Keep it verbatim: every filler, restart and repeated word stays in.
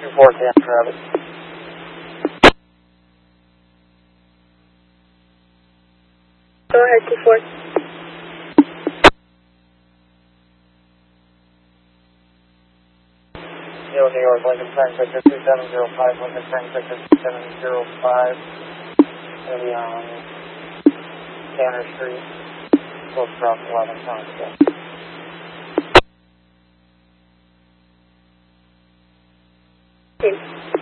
two four ten, Travis. Go ahead, two four. New York, Lincoln Transit two seven zero five, Lincoln Transit two seven zero five, going to be on Tanner Street, close across eleven Township. Okay.